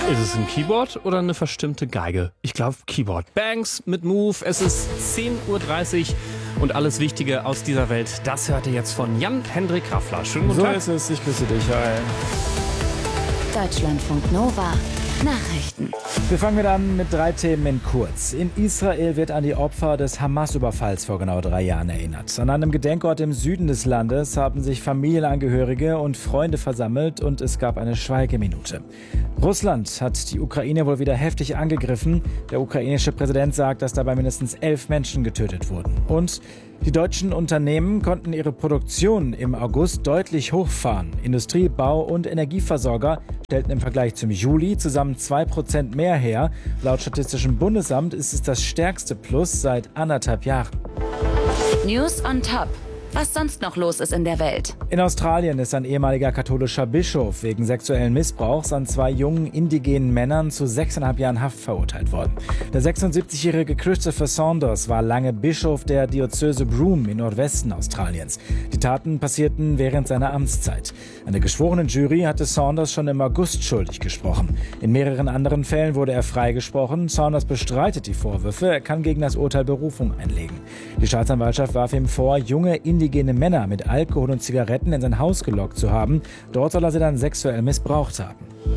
Ist es ein Keyboard oder eine verstimmte Geige? Ich glaube Keyboard. Banks mit Move. Es ist 10:30 Uhr und alles Wichtige aus dieser Welt, das hört ihr jetzt von Jan-Hendrik Raffler. Schönen guten Tag. So ist es, ich grüße dich. Hi. Deutschlandfunk Nova. Nachrichten. Wir fangen wieder an mit 3 Themen in kurz. In Israel wird an die Opfer des Hamas-Überfalls vor genau 3 Jahren erinnert. An einem Gedenkort im Süden des Landes haben sich Familienangehörige und Freunde versammelt und es gab eine Schweigeminute. Russland hat die Ukraine wohl wieder heftig angegriffen. Der ukrainische Präsident sagt, dass dabei mindestens 11 Menschen getötet wurden. Und die deutschen Unternehmen konnten ihre Produktion im August deutlich hochfahren. Industrie-, Bau- und Energieversorger stellten im Vergleich zum Juli zusammen 2% mehr her. Laut Statistischem Bundesamt ist es das stärkste Plus seit 1,5 Jahren. News on top. Was sonst noch los ist in der Welt. In Australien ist ein ehemaliger katholischer Bischof wegen sexuellen Missbrauchs an 2 jungen indigenen Männern zu 6,5 Jahren Haft verurteilt worden. Der 76-jährige Christopher Saunders war lange Bischof der Diözese Broome im Nordwesten Australiens. Die Taten passierten während seiner Amtszeit. Eine Geschworenenjury hatte Saunders schon im August schuldig gesprochen. In mehreren anderen Fällen wurde er freigesprochen. Saunders bestreitet die Vorwürfe. Er kann gegen das Urteil Berufung einlegen. Die Staatsanwaltschaft warf ihm vor, junge indigene Männer mit Alkohol und Zigaretten in sein Haus gelockt zu haben. Dort soll er sie dann sexuell missbraucht haben.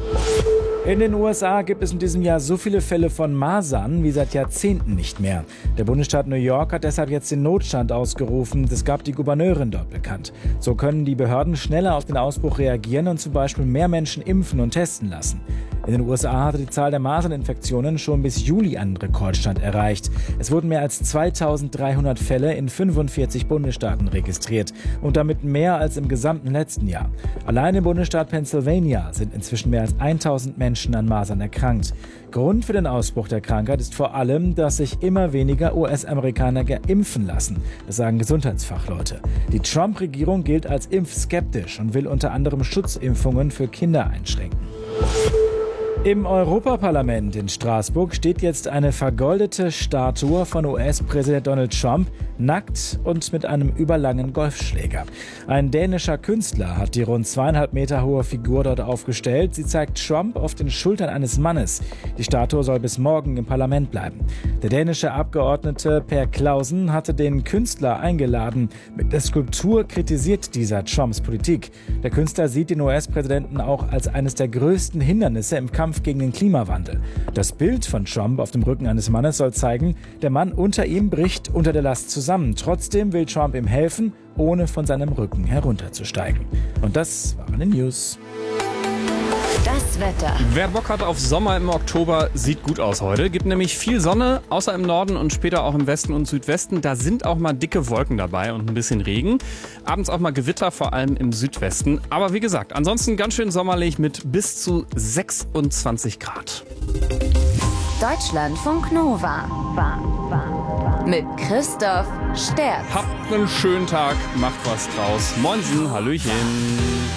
In den USA gibt es in diesem Jahr so viele Fälle von Masern wie seit Jahrzehnten nicht mehr. Der Bundesstaat New York hat deshalb jetzt den Notstand ausgerufen. Das gab die Gouverneurin dort bekannt. So können die Behörden schneller auf den Ausbruch reagieren und zum Beispiel mehr Menschen impfen und testen lassen. In den USA hatte die Zahl der Maserninfektionen schon bis Juli einen Rekordstand erreicht. Es wurden mehr als 2300 Fälle in 45 Bundesstaaten registriert und damit mehr als im gesamten letzten Jahr. Allein im Bundesstaat Pennsylvania sind inzwischen mehr als 1000 Menschen an Masern erkrankt. Grund für den Ausbruch der Krankheit ist vor allem, dass sich immer weniger US-Amerikaner impfen lassen. Das sagen Gesundheitsfachleute. Die Trump-Regierung gilt als impfskeptisch und will unter anderem Schutzimpfungen für Kinder einschränken. Im Europaparlament in Straßburg steht jetzt eine vergoldete Statue von US-Präsident Donald Trump, nackt und mit einem überlangen Golfschläger. Ein dänischer Künstler hat die rund 2,5 Meter hohe Figur dort aufgestellt. Sie zeigt Trump auf den Schultern eines Mannes. Die Statue soll bis morgen im Parlament bleiben. Der dänische Abgeordnete Per Clausen hatte den Künstler eingeladen. Mit der Skulptur kritisiert dieser Trumps Politik. Der Künstler sieht den US-Präsidenten auch als eines der größten Hindernisse im Kampf gegen den Klimawandel. Das Bild von Trump auf dem Rücken eines Mannes soll zeigen, der Mann unter ihm bricht unter der Last zusammen. Trotzdem will Trump ihm helfen, ohne von seinem Rücken herunterzusteigen. Und das waren die News. Das Wetter. Wer Bock hat auf Sommer im Oktober, sieht gut aus heute. Gibt nämlich viel Sonne, außer im Norden und später auch im Westen und Südwesten. Da sind auch mal dicke Wolken dabei und ein bisschen Regen. Abends auch mal Gewitter, vor allem im Südwesten. Aber wie gesagt, ansonsten ganz schön sommerlich mit bis zu 26 Grad. Deutschlandfunk Nova. Mit Christoph Sterz. Habt einen schönen Tag, macht was draus. Moinsen, Hallöchen.